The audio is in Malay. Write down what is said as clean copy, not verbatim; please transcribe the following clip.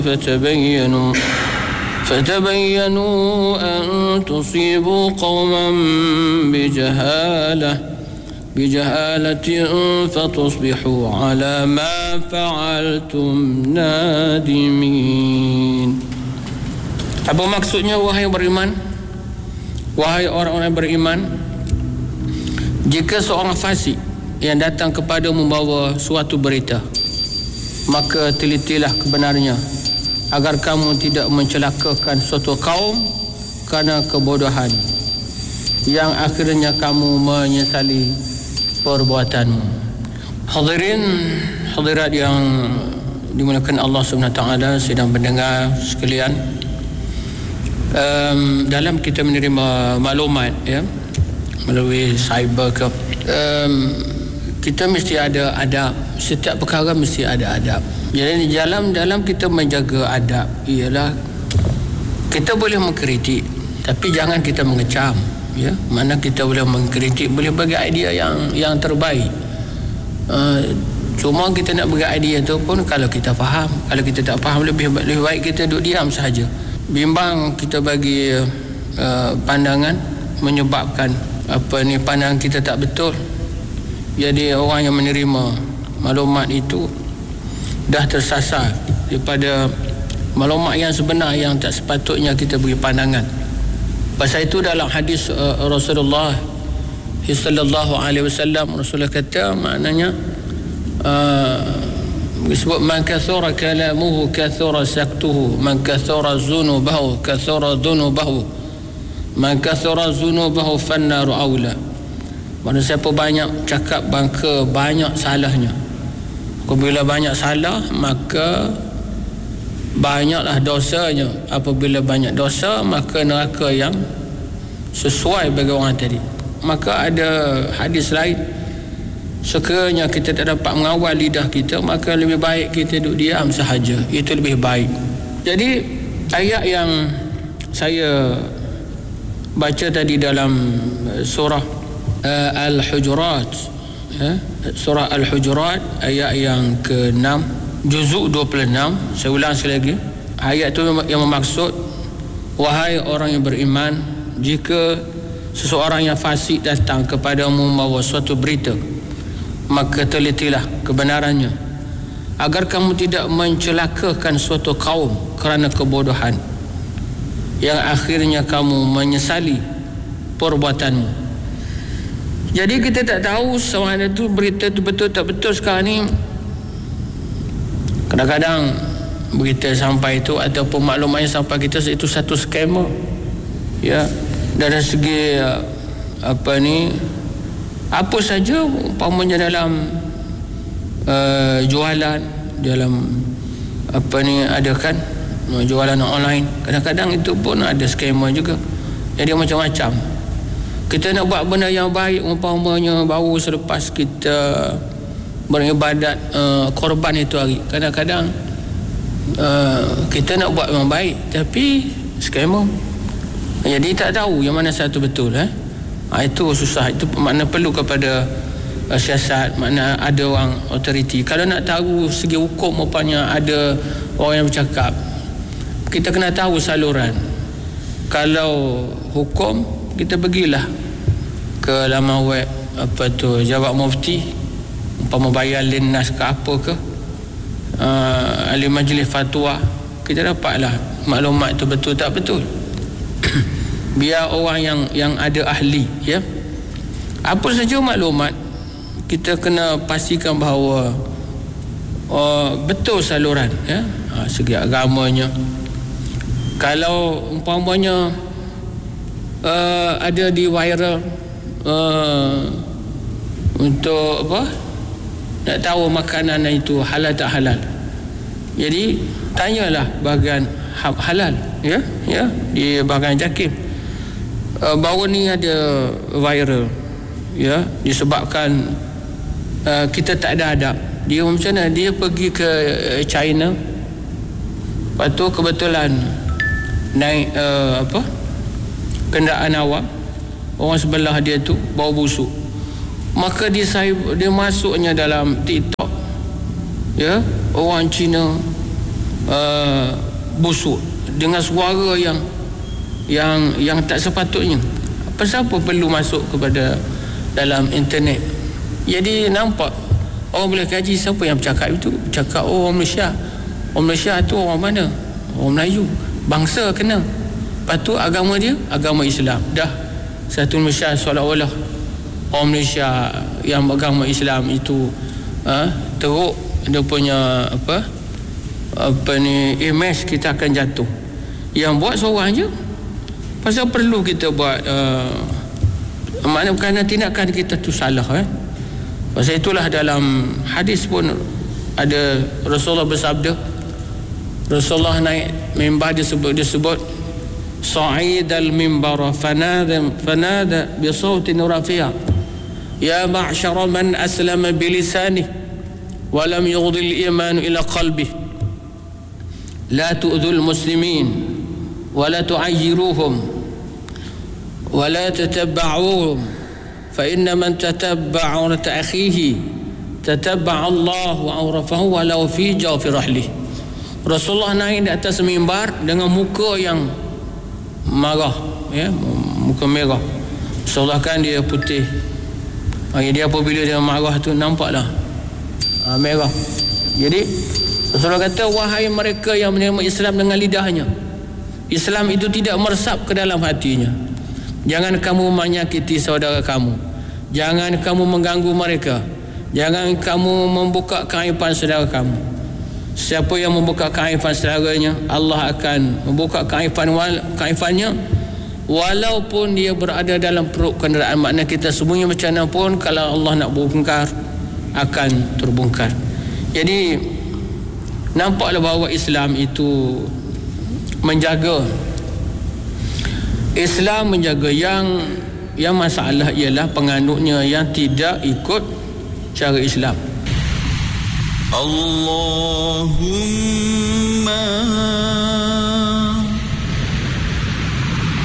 فتبينوا أن تصيبوا قوما بجهالة فتصبحوا على ما فعلتم نادمين. Apa maksudnya wahai beriman? Wahai orang-orang beriman, jika seorang fasik yang datang kepada membawa suatu berita, maka telitilah kebenarnya agar kamu tidak mencelakakan suatu kaum kerana kebodohan yang akhirnya kamu menyesali perbuatanmu. Hadirat yang dimuliakan Allah SWT, sedang mendengar sekalian, dalam kita menerima maklumat melalui cyber ke, kita mesti ada adab. Setiap perkara mesti ada adab. Jadi dalam kita menjaga adab ialah kita boleh mengkritik, tapi jangan kita mengecam. Mana kita boleh mengkritik, boleh bagi idea yang terbaik. Cuma kita nak bagi idea tu pun kalau kita faham. Kalau kita tak faham, lebih baik kita duduk diam sahaja. Bimbang kita bagi pandangan menyebabkan pandangan kita tak betul. Jadi orang yang menerima maklumat itu dah tersasar daripada maklumat yang sebenar yang tak sepatutnya kita beri pandangan. Pasal itu dalam hadis Rasulullah sallallahu alaihi wasallam, Rasulullah kata, maknanya disebut man kathura kalamuhu kathura saktuhu, man kathura zunubahu kathura dhunubahu, man kathura zunubahu fannaru aula. Maksudnya siapa banyak cakap, maka banyak salahnya. Apabila banyak salah, maka banyaklah dosanya. Apabila banyak dosa, maka neraka yang sesuai bagi orang tadi. Maka ada hadis lain, sekiranya kita tak dapat mengawal lidah kita, maka lebih baik kita duduk diam sahaja. Itu lebih baik. Jadi ayat yang saya baca tadi dalam surah Al-Hujurat, surah Al-Hujurat ayat yang ke-6, juzuk 26. Saya ulang sekali lagi. Ayat itu yang bermaksud, wahai orang yang beriman, jika seseorang yang fasik datang kepadamu membawa suatu berita, maka telitilah kebenarannya agar kamu tidak mencelakakan suatu kaum kerana kebodohan yang akhirnya kamu menyesali perbuatanmu. Jadi kita tak tahu sama ada tu berita tu betul tak betul. Sekarang ni kadang-kadang berita sampai itu ataupun maklumat yang sampai kita itu satu scammer. Dari segi apa saja umpamanya dalam jualan, dalam ada kan jualan online, kadang-kadang itu pun ada scammer juga. Jadi macam-macam. Kita nak buat benda yang baik, umpamanya baru selepas kita beribadat korban itu hari, kadang-kadang kita nak buat yang baik tapi scammer. Jadi tak tahu yang mana satu betul. Itu susah. Itu makna perlu kepada siasat, makna ada orang authority. Kalau nak tahu segi hukum, rupanya ada orang yang bercakap, kita kena tahu saluran. Kalau hukum, kita pergilah ke laman web Jawab Mufti, umpama bayar linnas ke apa ke, ahli majlis fatwa, kita dapatlah maklumat itu betul tak betul. Biar orang yang ada ahli, apa saja maklumat, kita kena pastikan bahawa betul saluran, segi agamanya. Kalau umpamanya ada di viral untuk nak tahu makanan itu halal tak halal, jadi tanyalah bahagian halal, di bahagian JAKIM. Baru ni ada viral, disebabkan kita tak ada adab. Dia macam mana, dia pergi ke China, lepas tu kebetulan naik kenderaan awam, orang sebelah dia tu bau busuk, maka dia masuknya dalam TikTok, orang Cina busuk dengan suara yang tak sepatutnya. Pasal apa perlu masuk kepada dalam internet? Jadi nampak orang boleh kaji siapa yang bercakap itu. Bercakap orang Malaysia. Orang Malaysia tu orang mana? Orang Melayu. Bangsa kena. Lepas tu agama dia agama Islam. Dah satu Malaysia seolah-olah orang Malaysia yang beragama Islam itu teruk dia punya image kita akan jatuh. Yang buat seorang je. Pasal perlu kita buat maknanya kerana tindakan kita tu salah. Pasal itulah dalam hadis pun ada Rasulullah bersabda, Rasulullah naik mimbar disebut sa'idal mimbara fanada bi sautin rafi'a ya ma'syara man aslama bilisanihi wa lam yughdil iman ila qalbihi la tu'dhul muslimin wa la tu'ayyiruhum wa la tatabba'uhum fa inna man tatabba'a awrata akhihi tatabba'a Allah wa awrafahu walau fi jawfi rahlihi. Rasulullah naik di atas mimbar dengan muka yang marah, muka merah. Rasulullah kan dia putih. Dia apabila dia marah tu nampaklah merah. Jadi Rasulullah kata, wahai mereka yang menerima Islam dengan lidahnya, Islam itu tidak meresap ke dalam hatinya. Jangan kamu menyakiti saudara kamu, jangan kamu mengganggu mereka, jangan kamu membuka keaiban saudara kamu. Siapa yang membuka keaiban saudaranya, Allah akan membuka keaibannya walaupun dia berada dalam perut kenderaan. Maknanya kita semuanya macam mana pun, kalau Allah nak bongkar akan terbongkar. Jadi nampaklah bahawa Islam itu menjaga yang masalah ialah penganutnya yang tidak ikut cara Islam. Allahumma